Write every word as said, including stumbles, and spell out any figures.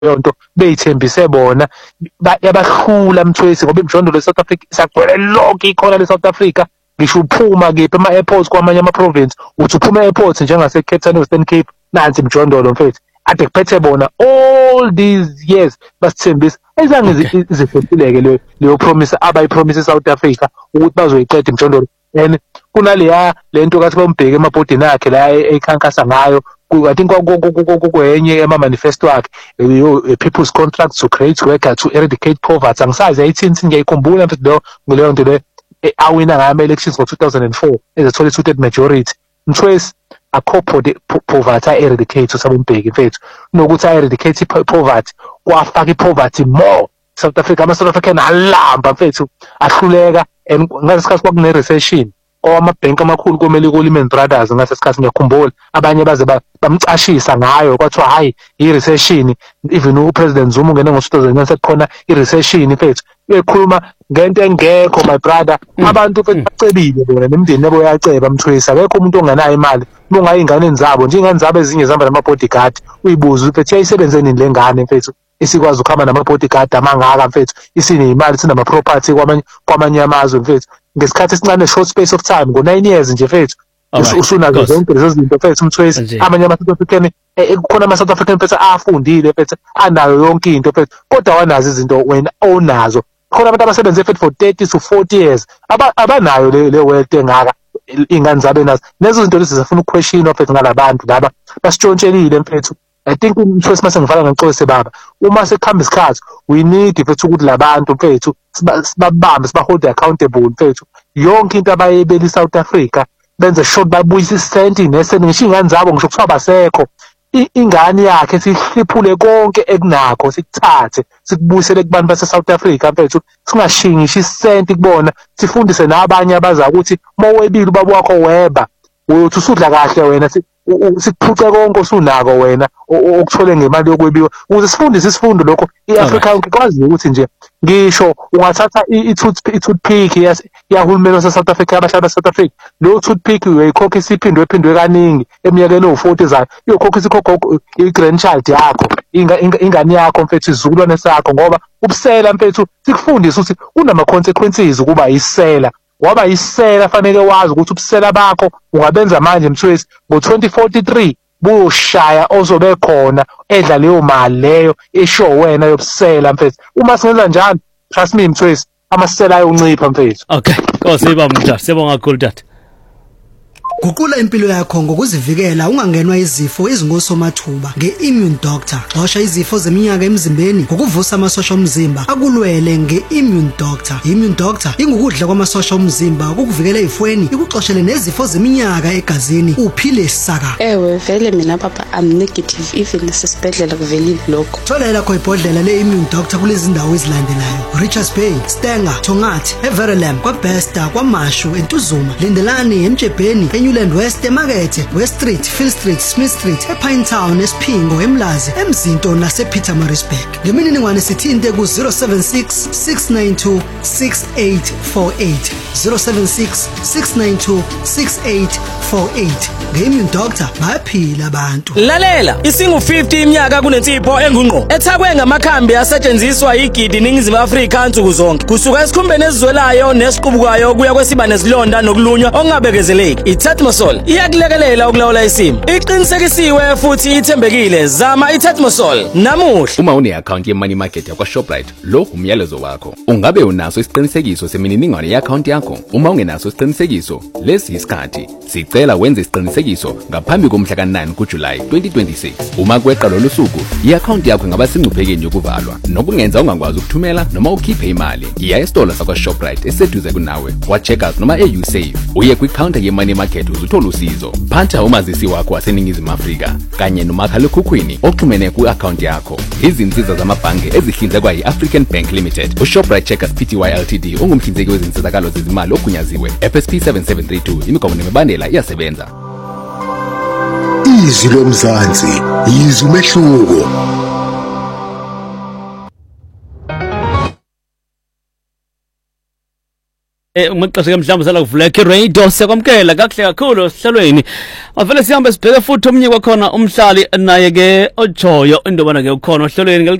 yonto beyithembise bona yabahlula mthwesi ngoba imjondolo le South Africa isagcwele lonke ikhona le South Africa. Ngisho uphuma kephi ama-airports kwamanye ama-province uthi uphuma e-airports njengase Cape Town, Western Cape, nansi imjondolo mfethu ade kuphethe bona all these years basithembisa ayizange zifehleleke leyo promise abayipromise South Africa ukuthi bazoyiqeda imjondolo. And kunaleya lento kathi bombheke emabhodini akhe la ekhankasa ngayo, I think kwenye ama-manifesto akhe, people's contract to create work to eradicate poverty. Angisazi ayithini ngiyayikhumbula mfethu leyo nguleyo nto le awina ngayo ama-elections ngo two thousand four ezathola i-two-third majority. Mthwesi akho poverty a-eradicate usabombheki mfethu nokuthi a-eradicate poverty kwafaka i-poverty more. South Africa ama-South African alamba mfethu ahluleka, and ngase sikhathi kwakune-recession amabhenki amakhulu komele ko-Lehman Brothers ngase sikhathi ngiyakhumbula abanye baze bamcashisa ngayo kwathiwa hayi i-recession, even uPresident Zuma ungene ngo-two thousand nine sekukhona i-recession mfethu. Uyekhuluma ngento engekho my brother, abantu mfethu bacebile bona nemindeni yabo yaceba mthwesi, akekho umuntu onganayo imali bunga ingane zabo nje ingane zabo ezinye zihamba nama-bodyguard uyibuza mfethu yayisebenze nini le ngane mfethu isikwazi ukuhamba nama-bodyguard amangaka mfethu isineyimali sinama-property kwamanye kwamanye amazwe mfethu ngesikhathi esincane short space of time ngo-nine years nje mfethu usunazo zonke lezo zinto mfethu mthwesi. Amanye ama-South African kukhona ama-South African mfethu afundile mfethu anayo yonke into mfethu kodwa awanazo izinto wena onazo. Khona abantu abasebenze mfethu for thirty to forty years abanayo le wealth engaka ingane zabe nazo. Lezo zinto lezi zifuna ukuquestionwa mfethu ngalabantu laba basitshontshelile mfethu. I think mthwesi mase ngifaka ngiqolise baba uma sekuhamba isikhathi we need mfethu ukuthi labantu mfethu sibabambe sibahold accountable mfethu. Yonke into abayebeli South Africa benze sure babuyisa isenti nesenti ngisho ingane zabo ngisho kuthiwa basekho ingane yakhe sihliphule konke ekunakho sikuthathe sikubuyisele kubantu base South Africa mfethu singashingishi isenti kubona sifundise nabanye abaza ukuthi mawebili ubaba wakho weba uthi usudla kahle wena sikuphuce konke osunako wena okuthole ngemali yokwebiwa ukuze sifundise isifundo lokho i-Africa yonke kwazi ukuthi nje ngisho ungathatha i-toothpick yahulumeni wase-South Africa abahlali base-South Africa leyo toothpick uyayikhokha isiphindwe ephindwe kaningi eminyakeni ewu-forty zayo iyokhokha isikhokho i-grandchild yakho ingane yakho mfethu isizukulwane sakho ngoba ubusela mfethu sikufundise ukuthi kunama-consequences ukuba isela. Waba isela fanele wazi ukuthi ubusela bakho ungabenza manje mthwesi ngo-twenty forty-three buyoshaya ozobe khona edla leyo mali leyo esho wena yobusela mfethu. Uma singenza njalo trust me mthwesi amasela ayoncipha mfethu. Okay, kosiba mnjalo siyabonga kakhulu tata. Guqula impilo yakho ngokuzivikela ungangenwa izifo ezingosomathuba nge-Immune Doctor. Xosha izifo zeminyaka emzimbeni ngokuvusa amasosha omzimba akulwele nge-Immune Doctor. Immune Doctor ingukudla kwamasosha omzimba ukukuvikela ezifweni ikuxoshele nezifo zeminyaka egazini uphile saka. Ewe vele mina papa I'm negative even nasesibhedlela kuvelile lokho. Thola lakho ibhodlela le-Immune Doctor kulezi ndawo ezilandelayo: Richards Bay, Stenger, Tongathi, Everlam, kwaBesta, kwaMashu, eNtuzuma, Lindelani, eMjebheni, Newland West, eMakethe, West Street, Phil Street, Smith Street, ePinetown, eSphingo, eMlazi, eMzinto nasePietermaritzburg. Ngemininingwane sithinte ku zero seven six six nine two six eight four eight zero seven six six nine two six eight four eight. Nge-Immune Doctor bayaphila abantu. Lalela isingu fifty iminyaka kunensipho engungqo ethakwe ngamakhambi asetshenziswa igidi ningizimu Afrika nsuku zonke kusuka esikhumbeni ezizwelayo nesiqubukayo kuya kwesiba nezilonda nokulunywa okungabekezeleki. iTetmosol iyakulekelela ukulawula isimo, iqinisekisiwe futhi ithembekile. Zama iTetmosol namuhla. Uma une-account ye-money market yakwa-Shoprite, lo umyalezo wakho. Ungabe unaso isiqinisekiso semininingwane ye-account yakho? Uma ungenaso isiqinisekiso, lesi isikhathi. Sicela wenze isiqinisekiso ngaphambi komhla ka-nine kuJulayi twenty twenty-six. Uma kweqa lolu suku, i-account yakho ingaba sengcuphekeni yokuvalwa nokungenza ungakwazi ukuthumela noma ukhiphe imali. Iya esitolo sakwa-Shoprite eseduze kunawe, kwa-Checkers noma e-USave. Uye kwi-counter ye-money market uzuthola usizo. Phatha umazisi wakho waseNingizimu Afrika kanye nomakhalekhukhwini oxhumene ku-account yakho. Izinsiza zamabhange ezihlinzekwa yi-African Bank Limited. uShoprite Checkers Pty Ltd ungumhlinzeki wezinsizakalo zezimali ogunyaziwe. F S P seven seven three two. Imigomo nemibandela iyasebenza. Izwi lomzansi, izwi umehluko. eh umaqashe ke mhlawumbe sala kuvuleka radio siyakwamkela kahle kakhulu sihlelweni avele sihambe sibheke futhi omnye kwakhona umhlali naye ke oJoyo indobana ke ukhona ohlelweni